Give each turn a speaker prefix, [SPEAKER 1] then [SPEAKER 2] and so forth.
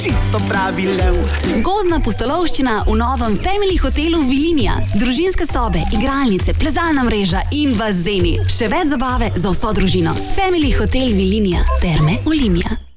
[SPEAKER 1] čisto pravi lev.
[SPEAKER 2] Gozdna pustolovščina v novem Family hotelu Vilinija. Družinske sobe, igralnice, plezalna mreža in bazeni. Še več zabave za vso družino. Family hotel Vilinija. Terme Olimia.